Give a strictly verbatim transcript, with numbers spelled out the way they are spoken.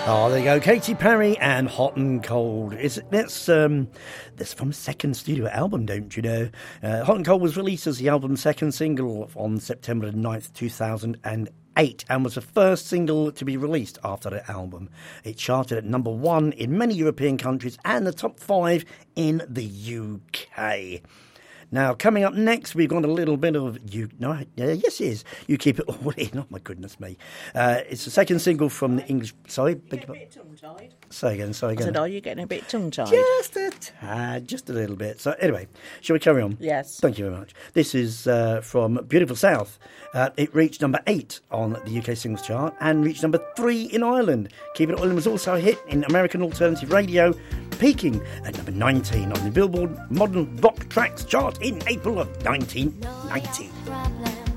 Oh, there you go, Katy Perry and Hot and Cold. It's that's um, that's from second studio album, don't you know? Uh, Hot and Cold was released as the album's second single on September ninth, two thousand eight, and was the first single to be released after the album. It charted at number one in many European countries and the top five in the U K. Now, coming up next, we've got a little bit of you. No, uh, yes, it is. You Keep It All In. Oh my goodness me! Uh, it's the second single from the English. Sorry, you getting a bit tongue-tied. Say again. Sorry again. I said, "Are you getting a bit tongue-tied?" Just a tad, just a little bit. So, anyway, shall we carry on? Yes. Thank you very much. This is uh, from Beautiful South. Uh, it reached number eight on the U K singles chart and reached number three in Ireland. Keep It All In was also a hit in American alternative radio, peaking at number nineteen on the Billboard Modern Rock Tracks chart in April of nineteen ninety.